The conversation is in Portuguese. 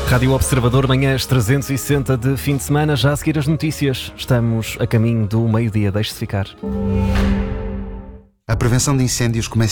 Rádio Observador, manhãs 360 de fim de semana, já a seguir as notícias. Estamos a caminho do meio-dia, deixe-se ficar. A prevenção de incêndios começa